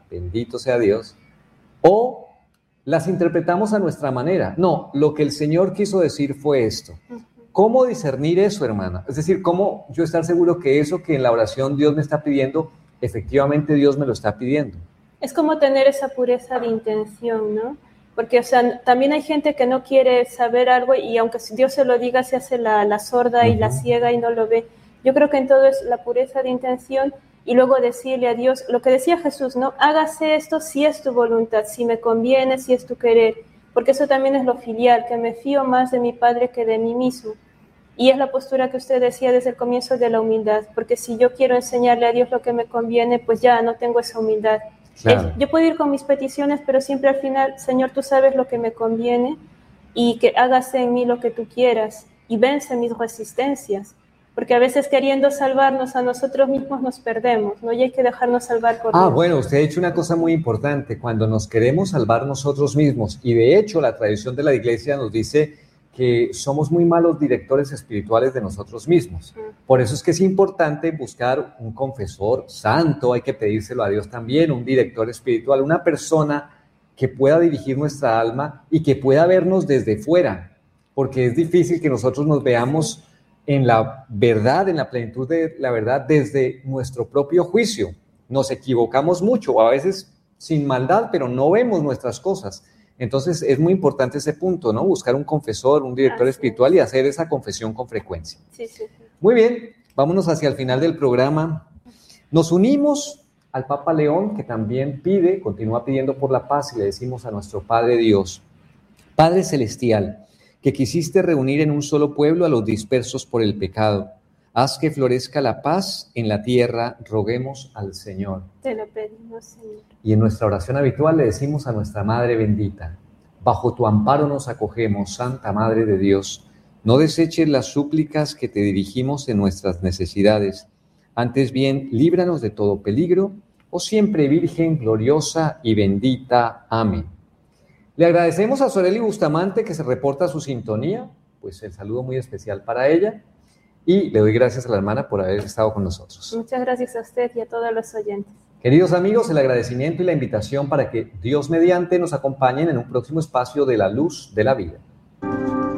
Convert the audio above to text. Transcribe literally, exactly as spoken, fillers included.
bendito sea Dios, o las interpretamos a nuestra manera. No, lo que el Señor quiso decir fue esto. ¿Cómo discernir eso, hermana? Es decir, ¿cómo yo estar seguro que eso que en la oración Dios me está pidiendo, efectivamente Dios me lo está pidiendo? Es como tener esa pureza de intención, ¿no? Porque, o sea, también hay gente que no quiere saber algo y aunque Dios se lo diga, se hace la, la sorda y uh-huh. la ciega y no lo ve. Yo creo que en todo es la pureza de intención y luego decirle a Dios, lo que decía Jesús, ¿no? Hágase esto si es tu voluntad, si me conviene, si es tu querer. Porque eso también es lo filial, que me fío más de mi Padre que de mí mismo. Y es la postura que usted decía desde el comienzo de la humildad, porque si yo quiero enseñarle a Dios lo que me conviene, pues ya no tengo esa humildad. Claro. Es, yo puedo ir con mis peticiones, pero siempre al final, Señor, tú sabes lo que me conviene y que hágase en mí lo que tú quieras y vence mis resistencias. Porque a veces queriendo salvarnos a nosotros mismos nos perdemos, ¿no? Y hay que dejarnos salvar por Ah, Dios. Bueno, usted ha dicho una cosa muy importante, cuando nos queremos salvar nosotros mismos, y de hecho la tradición de la iglesia nos dice que somos muy malos directores espirituales de nosotros mismos. Por eso es que es importante buscar un confesor santo, hay que pedírselo a Dios también, un director espiritual, una persona que pueda dirigir nuestra alma y que pueda vernos desde fuera, porque es difícil que nosotros nos veamos en la verdad, en la plenitud de la verdad, desde nuestro propio juicio. Nos equivocamos mucho, a veces sin maldad, pero no vemos nuestras cosas. Entonces es muy importante ese punto, ¿no? Buscar un confesor, un director Así espiritual es. Y hacer esa confesión con frecuencia. Sí, sí, sí. Muy bien, vámonos hacia el final del programa. Nos unimos al Papa León, que también pide, continúa pidiendo por la paz, y le decimos a nuestro Padre Dios: Padre Celestial, que quisiste reunir en un solo pueblo a los dispersos por el pecado, haz que florezca la paz en la tierra, roguemos al Señor. Te lo pedimos, Señor. Y en nuestra oración habitual le decimos a nuestra Madre bendita: bajo tu amparo nos acogemos, Santa Madre de Dios, no deseches las súplicas que te dirigimos en nuestras necesidades, antes bien, líbranos de todo peligro, oh siempre Virgen gloriosa y bendita. Amén. Le agradecemos a Soreli Bustamante que se reporta su sintonía, pues el saludo muy especial para ella, y le doy gracias a la hermana por haber estado con nosotros. Muchas gracias a usted y a todos los oyentes. Queridos amigos, el agradecimiento y la invitación para que Dios mediante nos acompañen en un próximo espacio de la luz de la vida.